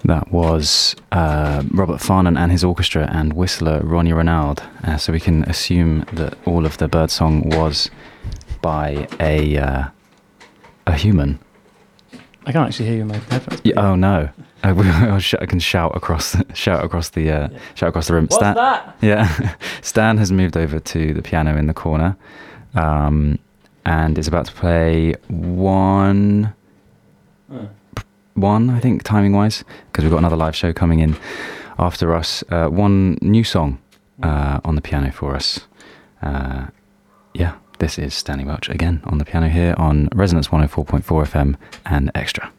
That was Robert Farnon and his orchestra and whistler Ronnie Ronald. So we can assume that all of the birdsong was by a human. I can't actually hear you in my headphones. Yeah, oh no! I can shout across the room. What's that? Yeah, Stan has moved over to the piano in the corner, and is about to play one, I think, timing wise, because we've got another live show coming in after us. One new song on the piano for us. Yeah, this is Stanley Welch again on the piano here on Resonance 104.4 FM and Extra.